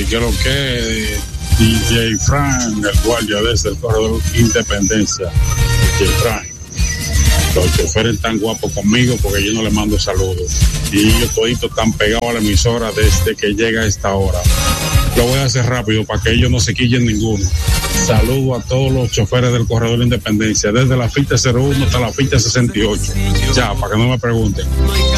que lo que DJ Frank, el guardia desde el corredor Independencia. DJ Frank, los choferes están guapos conmigo porque yo no les mando saludos. Y ellos toditos están pegados a la emisora desde que llega a esta hora. Lo voy a hacer rápido para que ellos no se quillen ninguno. Saludo a todos los choferes del corredor Independencia, desde la ficha 01 hasta la ficha 68. Ya, para que no me pregunten.